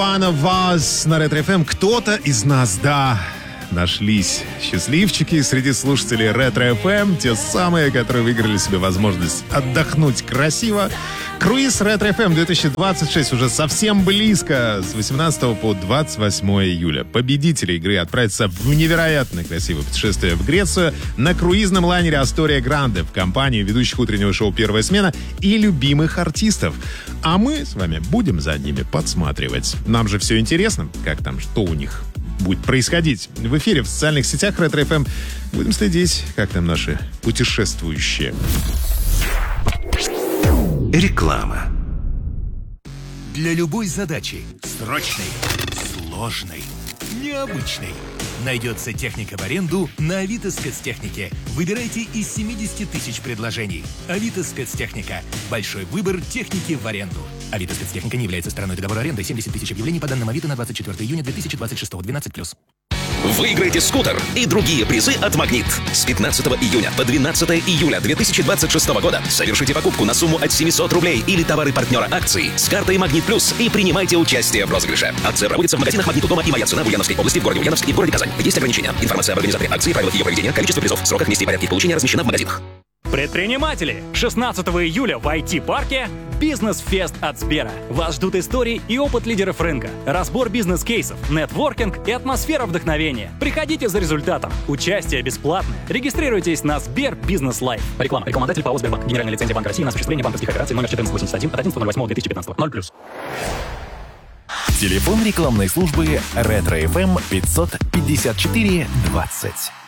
One of Us на Ретро-ФМ. Кто-то из нас, да, нашлись счастливчики среди слушателей Ретро-ФМ. Те самые, которые выиграли себе возможность отдохнуть красиво. Круиз Ретро-ФМ 2026 уже совсем близко. С 18 по 28 июля. Победители игры отправятся в невероятно красивое путешествие в Грецию на круизном лайнере Астория Гранде в компании ведущих утреннего шоу «Первая смена» и любимых артистов. А мы с вами будем за ними подсматривать. Нам же все интересно, как там, что у них будет происходить. В эфире в социальных сетях Ретро-ФМ будем следить, как там наши путешествующие. Реклама. Для любой задачи, срочной, сложной, необычной, найдется техника в аренду на Авито Спецтехнике. Выбирайте из 70 тысяч предложений. Авито Спецтехника. Большой выбор техники в аренду. Авито Спецтехника не является стороной договора аренды. 70 тысяч объявлений по данным Авито на 24 июня 2026. 12+. Выиграйте скутер и другие призы от «Магнит». С 15 июня по 12 июля 2026 года совершите покупку на сумму от 700 рублей или товары партнера акции с картой «Магнит Плюс» и принимайте участие в розыгрыше. Акция проводится в магазинах «Магнит» у дома и «Моя цена» в Ульяновской области, в городе Ульяновск и в городе Казань. Есть ограничения. Информация об организаторе акции, правилах ее проведения, количество призов, сроках, месте и порядке их получения размещена в магазинах. Предприниматели! 16 июля в IT-парке «Бизнес-фест» от Сбера. Вас ждут истории и опыт лидеров рынка, разбор бизнес-кейсов, нетворкинг и атмосфера вдохновения. Приходите за результатом. Участие бесплатное. Регистрируйтесь на Сбер Бизнес Лайф. Реклама. Рекламодатель ПАО «Сбербанк». Генеральная лицензия Банка России на осуществление банковских операций номер 1481 от 11.08.2015. 0+. Телефон рекламной службы Ретро-ФМ 554 20.